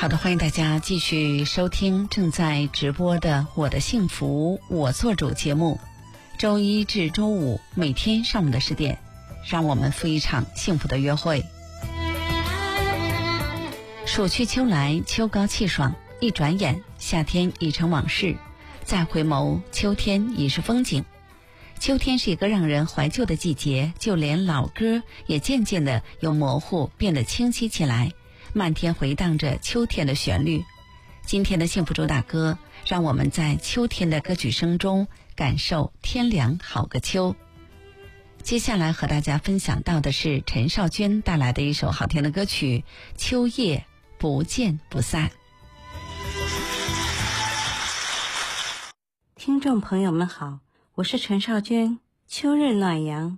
好的，欢迎大家继续收听正在直播的《我的幸福我做主》节目，周一至周五每天上午的10点，让我们赴一场幸福的约会。暑去秋来，秋高气爽，一转眼夏天已成往事，再回眸秋天已是风景。秋天是一个让人怀旧的季节，就连老歌也渐渐的由模糊变得清晰起来，漫天回荡着秋天的旋律。今天的幸福主打歌，让我们在秋天的歌曲声中感受天凉好个秋。接下来和大家分享到的是陈少娟带来的一首好听的歌曲《秋夜不见不散》。 听众朋友们好，我是陈少娟。秋日暖阳，